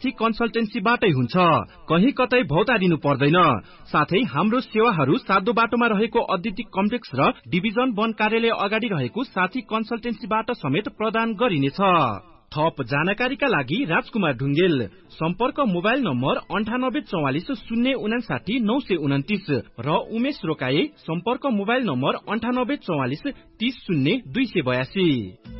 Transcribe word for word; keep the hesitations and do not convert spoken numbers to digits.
साथी कन्सल्टेन्सीबाटै हुन्छ। कहीँ कतै भौतारिनु पर्दैन। साथै हाम्रो सेवाहरू सातो बाटोमा रहेको अद्वितीय कम्प्लेक्स र डिभिजन वन कार्यालय अगाडि रहेको साथी कन्सल्टेन्सीबाट समेत प्रदान गरिनेछ। थप जानकारीका लागि राजकुमार ढुङ्गेल, सम्पर्क मोबाइल नम्बर अन्ठानब्बे चौवालिस शून्य उनासाठी नौ सय उन्तिस र उमेश रोकाए, सम्पर्क मोबाइल नम्बर अन्ठानब्बे चौवालिस तीस शून्य दुई सय बयासी।